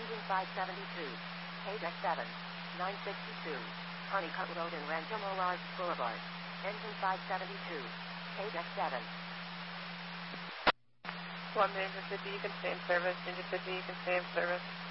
Engine 572. KDEC 7. 962. Honeycutt Road in Rancho Mirage Boulevard. Engine 572. KDEC 7. 1 Engine 50, you can stay in service. Engine 50, you can stay in service.